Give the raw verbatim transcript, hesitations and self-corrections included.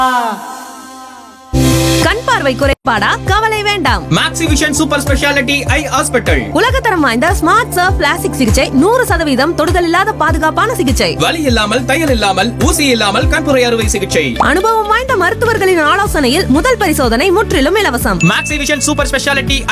கண் பார்வை குறைபாடா? கவலை வேண்டாம். மேக்ஸிவிஷன் சூப்பர் ஸ்பெஷாலிட்டி ஐ ஹாஸ்பிட்டல். உலகத்தரம் வாய்ந்த ஸ்மார்ட் சர்ஃப் பிளாஸ்டிக் சிகிச்சை, நூறு சதவீதம் தொடுதல் இல்லாத பாதுகாப்பான சிகிச்சை, வலி இல்லாமல், தையல் இல்லாமல், ஊசி இல்லாமல் கண்புரை அறுவை சிகிச்சை. அனுபவம் வாய்ந்த மருத்துவர்களின் ஆலோசனையில் முதல் பரிசோதனை முற்றிலும் இலவசம். Maxivision super speciality